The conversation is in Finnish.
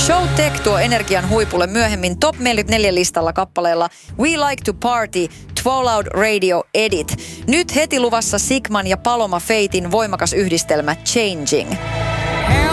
Showtek tuo energian huipulle myöhemmin Top 44 listalla kappaleella We Like to Party, Twoloud Radio Edit. Nyt heti luvassa Sigman ja Paloma Faithin voimakas yhdistelmä Changing.